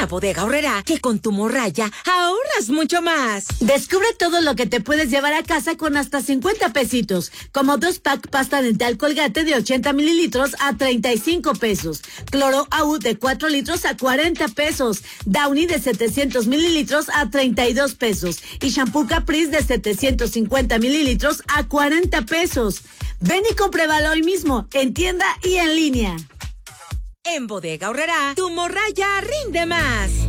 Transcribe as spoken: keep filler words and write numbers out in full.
a Bodega Aurrerá, que con tu morralla ahorras mucho más. Descubre todo lo que te puedes llevar a casa con hasta cincuenta pesitos, como dos pack pasta dental Colgate de ochenta mililitros a treinta y cinco pesos, Cloro A U de cuatro litros a cuarenta pesos, Downy de setecientos mililitros a treinta y dos pesos y shampoo Caprice de setecientos cincuenta mililitros a cuarenta pesos. Ven y compruébalo hoy mismo, en tienda y en línea. En Bodega Aurrerá, tu morralla rinde más.